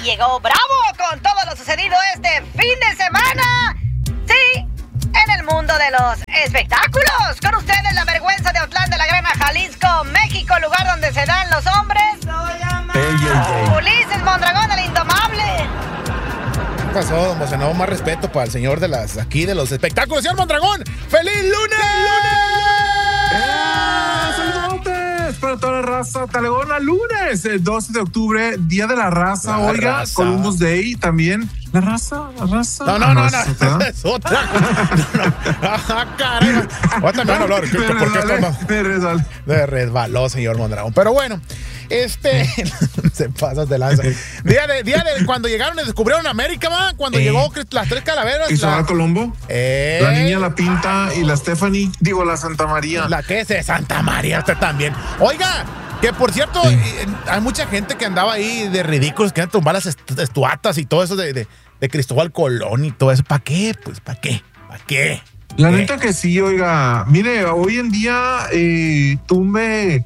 llegó bravo con todo lo sucedido este fin de semana. Sí, en el mundo de los espectáculos. Con ustedes la vergüenza de Otlán de la Grana, Jalisco, México, lugar donde se dan los hombres. Ulises Mondragón, el indomable. ¿Qué pasó, don Emocionado? Más respeto para el señor de los espectáculos. Señor Mondragón, ¡feliz lunes! ¡Saludos para toda la raza talegona! Lunes, el 12 de octubre, Día de la Raza. Oiga, raza. Columbus Day también. La raza. No. Es otra. Caray. Ahorita me van a hablar. Me resbaló, señor Mondragón. Pero bueno, se pasa de lanza. Día de cuando llegaron y descubrieron América, ¿va? Cuando llegó las tres calaveras. Isabel Colombo, la niña, la Pinta y la Stephanie. Digo, la Santa María. La que es de Santa María, usted también. Oiga, que por cierto, hay mucha gente que andaba ahí de ridículos, que han tumbado las estatuas y todo eso de Cristóbal Colón y todo eso. ¿Para qué? Pues, ¿para qué? La neta que sí, oiga. Mire, hoy en día túmbese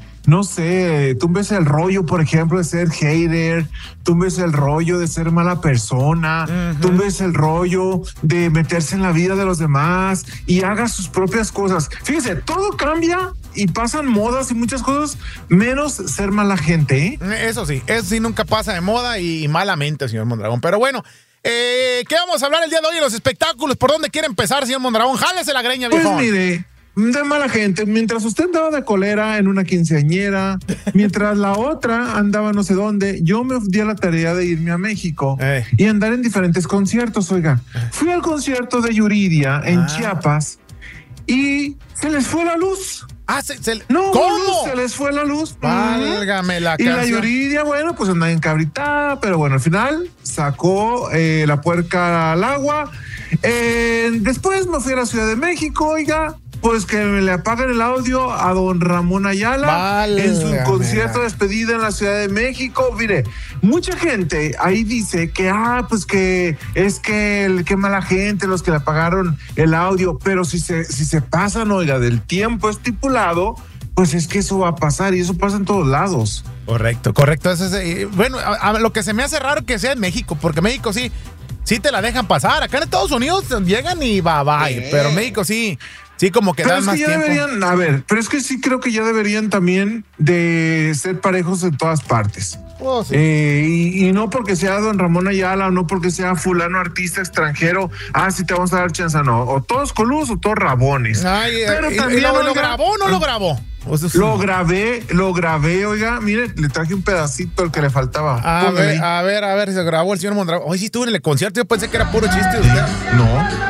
el rollo, por ejemplo, de ser hater, túmbese el rollo de ser mala persona, túmbese el rollo de meterse en la vida de los demás y haga sus propias cosas. Fíjese, todo cambia y pasan modas y muchas cosas, menos ser mala gente, ¿eh? Eso sí nunca pasa de moda y malamente, señor Mondragón. Pero bueno, ¿qué vamos a hablar el día de hoy en los espectáculos? ¿Por dónde quiere empezar, señor Mondragón? Jálese la greña, viejón. Pues mire, de mala gente, mientras usted andaba de colera en una quinceañera, mientras la otra andaba no sé dónde, yo me di a la tarea de irme a México y andar en diferentes conciertos, oiga. Fui al concierto de Yuridia en Chiapas y se les fue la luz. ¿Cómo? Se les fue la luz. Válgame la canción. Y la Yuridia, bueno, pues andaba encabritada, pero bueno, al final sacó la puerca al agua. Después me fui a la Ciudad de México, oiga. Pues que me le apagan el audio a don Ramón Ayala en su concierto de despedida en la Ciudad de México. Mire, mucha gente ahí dice que, pues que es que qué mala gente los que le apagaron el audio, pero si se pasan, oiga, del tiempo estipulado, pues es que eso va a pasar y eso pasa en todos lados. Correcto. Bueno, lo que se me hace raro que sea en México, porque México sí te la dejan pasar. Acá en Estados Unidos llegan y bye. Pero México sí como que dan más tiempo. Pero es que sí creo que ya deberían también de ser parejos en todas partes. Oh, sí. Y no porque sea don Ramón Ayala o no porque sea fulano artista extranjero, sí te vamos a dar chance, no. O todos coludos o todos rabones. Pero también ¿lo grabó o no lo grabó? Lo grabé, oiga, mire, le traje un pedacito al que le faltaba. A ver, se grabó el señor Mondragón. Hoy sí estuvo en el concierto, yo pensé que era puro chiste de usted. No.